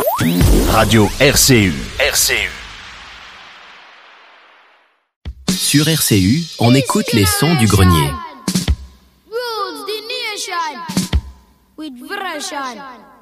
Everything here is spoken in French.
Radio RCU. RCU. Sur RCU, on écoute les sons du grenier. Rules the nation with version.